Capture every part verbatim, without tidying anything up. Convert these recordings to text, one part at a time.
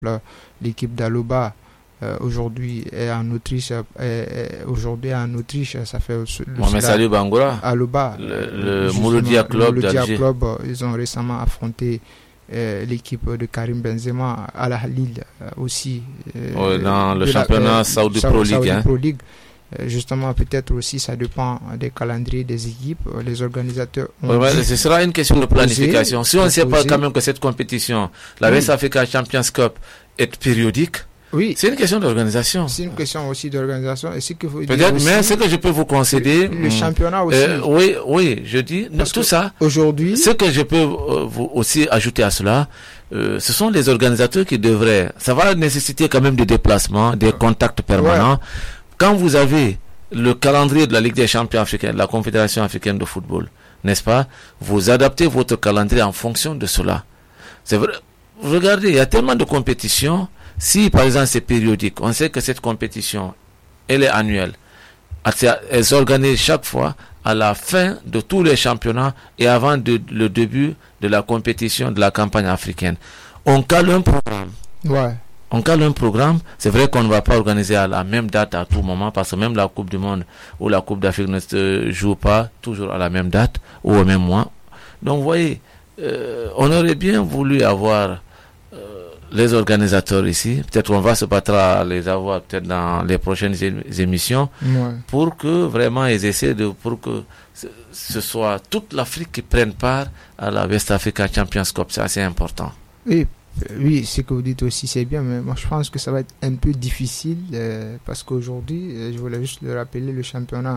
l'équipe d'Aloba euh, aujourd'hui est en Autriche. Est, est, aujourd'hui est en Autriche, ça fait aussi, Mohamed Salih Bangoura, Aloba, le, le Mouloudia Club d'Alger. Club, ils ont récemment affronté euh, l'équipe de Karim Benzema à la Lille euh, aussi. Euh, ouais, dans le championnat euh, Saudi Pro League. Hein. Pro League. Justement, peut-être aussi, ça dépend des calendriers des équipes. Les organisateurs ont ouais, ouais, ce sera une question de planification. Si on ne sait pas quand même que cette compétition, la oui. West Africa Champions Cup, est périodique, oui. c'est une question d'organisation. C'est une question aussi d'organisation. Et c'est que vous peut-être, aussi, mais ce que je peux vous concéder... Le, le championnat aussi. Euh, oui, oui, je dis, Parce tout ça. Aujourd'hui... Ce que je peux euh, vous aussi ajouter à cela, euh, ce sont les organisateurs qui devraient... Ça va nécessiter quand même des déplacements, des contacts permanents. Ouais. Quand vous avez le calendrier de la Ligue des champions africains, de la Confédération africaine de football, n'est-ce pas, vous adaptez votre calendrier en fonction de cela. C'est vrai. Regardez, il y a tellement de compétitions. Si, par exemple, c'est périodique, on sait que cette compétition, elle est annuelle. Elle s'organise chaque fois à la fin de tous les championnats et avant de, le début de la compétition de la campagne africaine. On cale un programme. Ouais. On cale un programme, c'est vrai qu'on ne va pas organiser à la même date à tout moment, parce que même la Coupe du Monde ou la Coupe d'Afrique ne se joue pas toujours à la même date ou au même mois. Donc vous voyez, euh, on aurait bien voulu avoir euh, les organisateurs ici, peut-être qu'on va se battre à les avoir peut-être dans les prochaines é- émissions, ouais. pour que vraiment ils essaient de, pour que ce, ce soit toute l'Afrique qui prenne part à la West Africa Champions Cup, c'est assez important. Oui. Oui, ce que vous dites aussi, c'est bien, mais moi je pense que ça va être un peu difficile euh, parce qu'aujourd'hui, euh, je voulais juste le rappeler, le championnat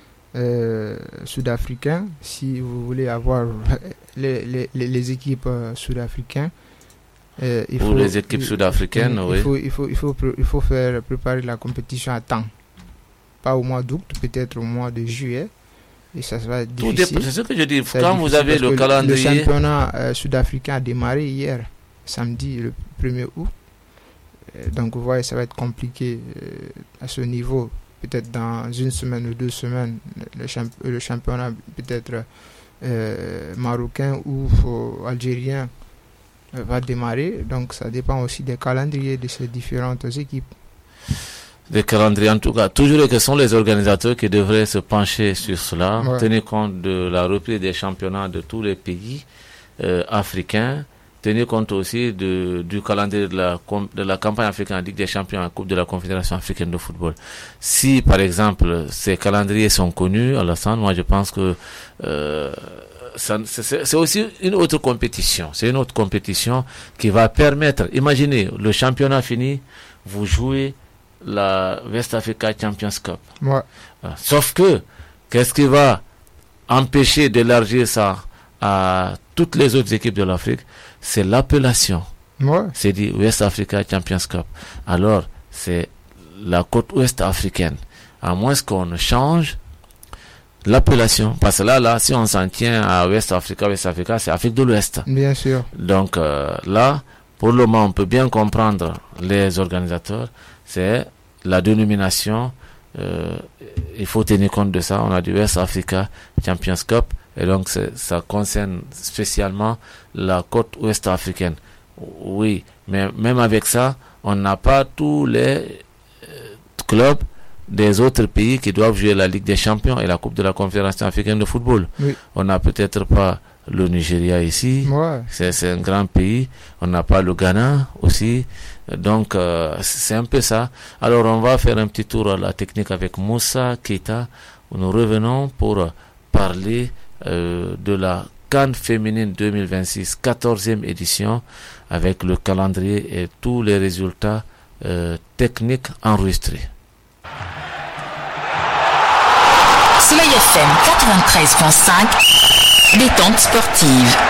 euh, sud-africain, si vous voulez avoir les, les, les équipes euh, sud-africaines, euh, il Pour faut, les équipes il, sud-africaines, il, oui. Il faut, il, faut, il, faut, il faut faire préparer la compétition à temps, pas au mois d'août, peut-être au mois de juillet. Et ça va être difficile. C'est ce que je dis, quand vous avez le calendrier. Le championnat euh, sud-africain a démarré hier. Samedi le premier août. Donc vous voyez, ça va être compliqué euh, à ce niveau. Peut-être dans une semaine ou deux semaines, le, champ- le championnat peut-être euh, marocain ou euh, algérien euh, va démarrer. Donc ça dépend aussi des calendriers de ces différentes équipes. Des calendriers en tout cas. Toujours que sont les organisateurs qui devraient se pencher sur cela, ouais. tenir compte de la reprise des championnats de tous les pays euh, africains. Tenir compte aussi de, du calendrier de la, de la campagne africaine en Ligue des champions en Coupe de la Confédération africaine de football. Si, par exemple, ces calendriers sont connus, alors ça, moi, je pense que euh, ça, c'est, c'est aussi une autre compétition. C'est une autre compétition qui va permettre, imaginez, le championnat fini, vous jouez la West Africa Champions Cup. Ouais. Sauf que, qu'est-ce qui va empêcher d'élargir ça à toutes les autres équipes de l'Afrique? C'est l'appellation. Ouais. C'est dit West Africa Champions Cup. Alors, c'est la côte ouest africaine. À moins qu'on ne change l'appellation. Parce que là, là, si on s'en tient à West Africa, West Africa, c'est Afrique de l'Ouest. Bien sûr. Donc, euh, là, pour le moment, on peut bien comprendre les organisateurs. C'est la dénomination. Euh, il faut tenir compte de ça. On a du West Africa Champions Cup. Et donc, c'est, ça concerne spécialement la côte ouest africaine. Oui, mais même avec ça, on n'a pas tous les euh, clubs des autres pays qui doivent jouer la Ligue des champions et la Coupe de la Confédération africaine de football. Oui. On n'a peut-être pas le Nigeria ici. Ouais. C'est, c'est un grand pays. On n'a pas le Ghana aussi. Donc, euh, c'est un peu ça. Alors, on va faire un petit tour à la technique avec Moussa Keita, où nous revenons pour parler Euh, de la CAN féminine deux mille vingt-six, quatorzième édition, avec le calendrier et tous les résultats euh, techniques enregistrés. Soleil F M quatre-vingt-treize virgule cinq, détente sportive.